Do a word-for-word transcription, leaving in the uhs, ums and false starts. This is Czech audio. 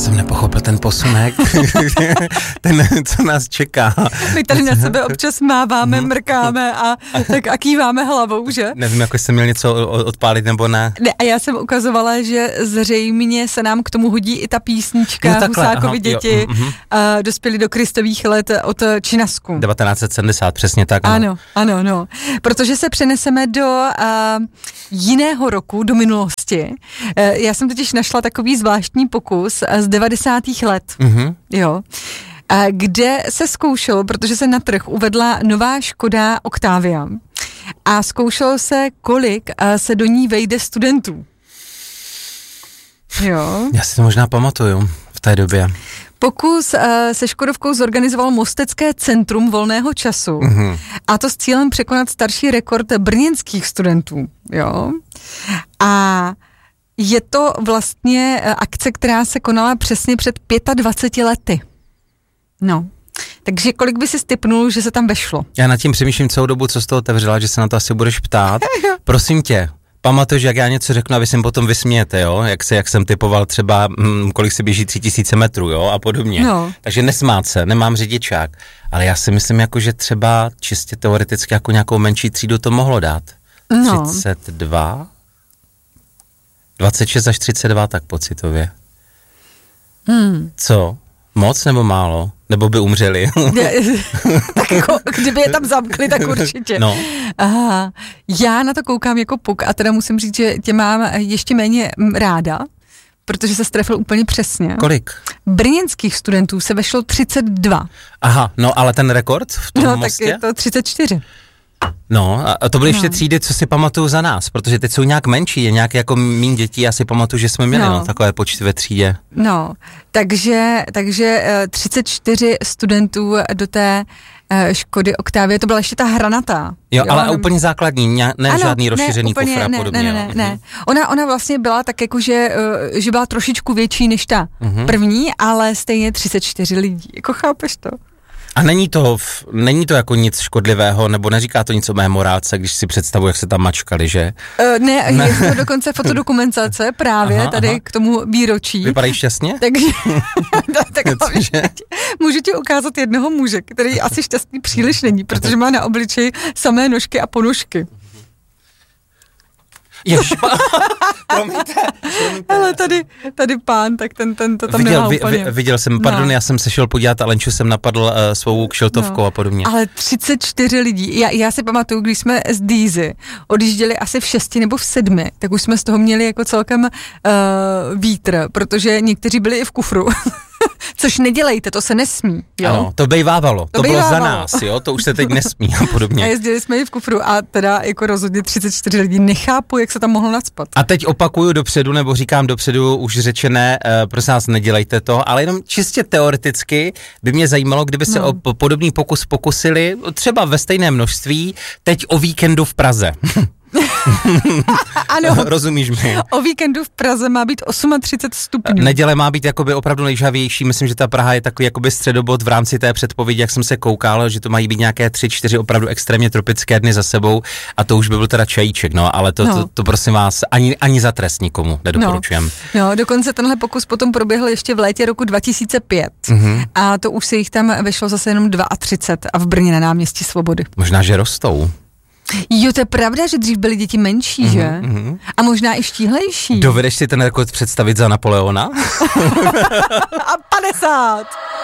jsem nepochopil ten posunek, ten, co nás čeká. My tady na sebe občas máváme, mrkáme a tak a kýváme hlavou, že? Nevím, jako jsem měl něco odpálit nebo ne. Ne, a já jsem ukazovala, že zřejmě se nám k tomu hodí i ta písnička no, Husákovi děti, jo, mm-hmm. a dospěli do Kristových let od Činasku. devatenáct set sedmdesát, přesně tak. No. Ano, ano, no. Protože se přeneseme do uh, jiného roku, do minulosti. Uh, já jsem totiž našla takový zvláštní pokus z devadesátých let. Mm-hmm. Jo. Uh, kde se zkoušelo, protože se na trh uvedla nová Škoda Octavia a zkoušelo se, kolik uh, se do ní vejde studentů. Jo. Já si to možná pamatuju v té době. Pokus uh, se Škodovkou zorganizoval Mostecké centrum volného času mm-hmm. a to s cílem překonat starší rekord brněnských studentů. Jo? A je to vlastně akce, která se konala přesně před dvaceti pěti lety. No. Takže kolik by si stipnul, že se tam vešlo? Já nad tím přemýšlím celou dobu, co jsi to otevřela, že se na to asi budeš ptát. Prosím tě, pamatuješ, jak já něco řeknu a vy se mi potom vysmějete, jo? Jak, se, jak jsem typoval třeba, hm, kolik se běží tři tisíce metrů, jo? A podobně. No. Takže nesmát se, nemám řidičák. Ale já si myslím, jako, že třeba čistě teoreticky jako nějakou menší třídu to mohlo dát. No. třicet dva? dvacet šest až třicet dva, tak pocitově. Hmm. Co? Moc nebo málo? Nebo by umřeli? Tak jako, kdyby je tam zamkli, tak určitě. No. Aha, já na to koukám jako puk a teda musím říct, že tě mám ještě méně ráda, protože se strefil úplně přesně. Kolik? Brněnských studentů se vešlo třicet dva. Aha, no ale ten rekord v tom no, Mostě? No tak je to třicet čtyři. No, a to byly ještě no. třídy, co si pamatuju za nás, protože teď jsou nějak menší, je nějak jako míň dětí, já si pamatuju, že jsme měli no. No, takové počty ve třídě. No, takže, takže třicet čtyři studentů do té Škody Octavie, to byla ještě ta hranatá. Jo, jo ale ne, úplně základní, ne, ne ano, žádný rozšířený ne, úplně, kufr a ne, podobně. Ne, ne, ne, ne. Ona, ona vlastně byla tak jako, že, že byla trošičku větší než ta uh-huh. první, ale stejně třicet čtyři lidí, jako chápeš to? A není to, není to jako nic škodlivého, nebo neříká to nic o mé morálce, když si představuji, jak se tam mačkali, že? Uh, ne, ne, je to dokonce fotodokumentace právě aha, tady aha. k tomu výročí. Vypadají šťastně? Takže tak, můžu ti ukázat jednoho muže, který asi šťastný příliš není, protože má na obličeji samé nožky a ponožky. Ježpa, promiňte, promiňte. Ale tady, tady pán, tak ten, ten to tam viděl, nemá vi, úplně. Vi, viděl jsem, pardon, no. Já jsem se šel podívat a Lenču jsem napadl uh, svou kšiltovkou no. a podobně. Ale třicet čtyři lidí, já, já si pamatuju, když jsme z Dýzy odjížděli asi v šesti nebo v sedmi, tak už jsme z toho měli jako celkem uh, vítr, protože někteří byli i v kufru. Což nedělejte, to se nesmí. Jo? Ano, to bejvávalo, to, to bylo bejvávalo. za nás, jo, to už se teď nesmí a podobně. A jezdili jsme i v kufru a teda jako rozhodně třicet čtyři lidí, nechápu, jak se tam mohlo nacpat. A teď opakuju dopředu, nebo říkám dopředu už řečené, uh, prosím vás, nedělejte to, ale jenom čistě teoreticky by mě zajímalo, kdyby se no. o podobný pokus pokusili, třeba ve stejné množství, teď o víkendu v Praze. Ano. Rozumíš mi? O víkendu v Praze má být třicet osm stupňů. Neděle má být jakoby opravdu nejžhavější, myslím, že ta Praha je takový jakoby středobod v rámci té předpovědi, jak jsem se koukal, že to mají být nějaké tři, čtyři opravdu extrémně tropické dny za sebou a to už by byl teda čajíček, no, ale to, no. to, to prosím vás, ani, ani za trest nikomu nedoporučujem. No. no, dokonce tenhle pokus potom proběhl ještě v létě roku dva tisíce pět mm-hmm. a to už se jich tam vešlo zase jenom třicet dva a v Brně na náměstí Svobody. Možná, že rostou. Jo, to je pravda, že dřív byly děti menší, mm-hmm, že? Mm-hmm. A možná i štíhlejší. Dovedeš si ten rekord představit za Napoleona? A padesát!